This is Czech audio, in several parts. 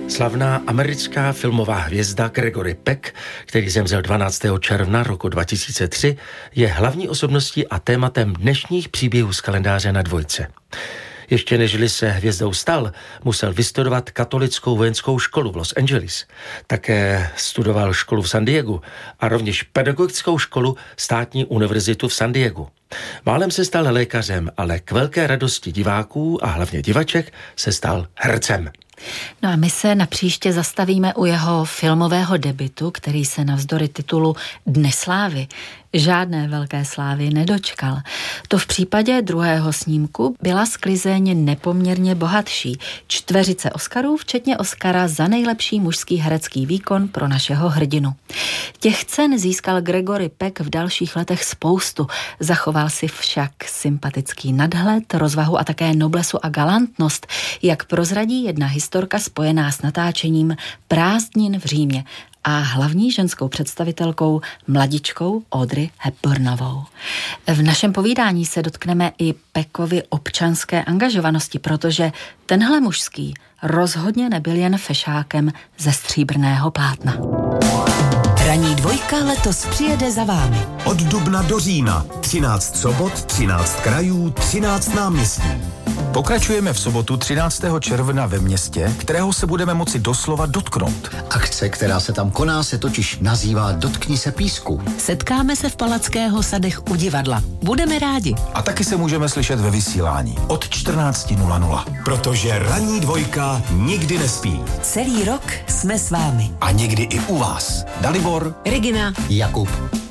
Slavná americká filmová hvězda Gregory Peck, který zemřel 12. června roku 2003, je hlavní osobností a tématem dnešních příběhů z kalendáře na Dvojce. Ještě nežli se hvězdou stal, musel vystudovat katolickou vojenskou školu v Los Angeles. Také studoval školu v San Diegu a rovněž pedagogickou školu Státní univerzitu v San Diegu. Málem se stal lékařem, ale k velké radosti diváků a hlavně divaček se stal hercem. No a my se napříště zastavíme u jeho filmového debutu, který se navzdory titulu Dne slávy žádné velké slávy nedočkal. To v případě druhého snímku byla sklizeň nepoměrně bohatší. 4 Oscarů, včetně Oscara za nejlepší mužský herecký výkon pro našeho hrdinu. Těch cen získal Gregory Peck v dalších letech spoustu. Zachoval si však sympatický nadhled, rozvahu a také noblesu a galantnost, jak prozradí jedna historka spojená s natáčením Prázdnin v Římě a hlavní ženskou představitelkou, mladičkou Audrey Hepburnovou. V našem povídání se dotkneme i Peckovy občanské angažovanosti, protože tenhle mužský rozhodně nebyl jen fešákem ze stříbrného plátna. Ranní dvojka letos přijede za vámi. Od dubna do října 13 sobot, 13 krajů, 13 náměstí. Pokračujeme v sobotu 13. června ve městě, kterého se budeme moci doslova dotknout. Akce, která se tam koná, se totiž nazývá Dotkni se písku. Setkáme se v Palackého sadech u divadla. Budeme rádi. A taky se můžeme slyšet ve vysílání od 14:00. Protože ranní dvojka nikdy nespí. Celý rok jsme s vámi. A někdy i u vás. Dalibor, Regina, Jakub.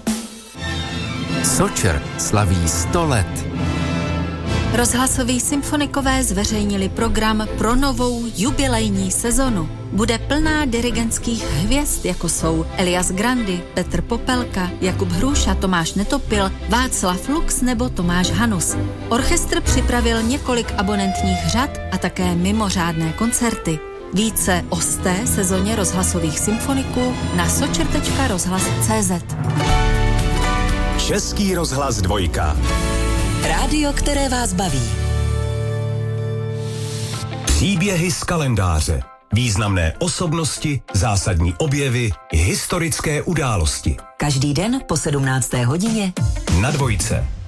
Sočer slaví 100 let. Rozhlasoví symfonikové zveřejnili program pro novou jubilejní sezonu. Bude plná dirigentských hvězd, jako jsou Elias Grandi, Petr Popelka, Jakub Hruša, Tomáš Netopil, Václav Lux nebo Tomáš Hanus. Orchestr připravil několik abonentních řad a také mimořádné koncerty. Více o 100. sezóně rozhlasových symfoniků na sočer.rozhlas.cz. Český rozhlas dvojka. rádio, které vás baví. Příběhy z kalendáře. Významné osobnosti, zásadní objevy, historické události. Každý den po 17. hodině Na Dvojce.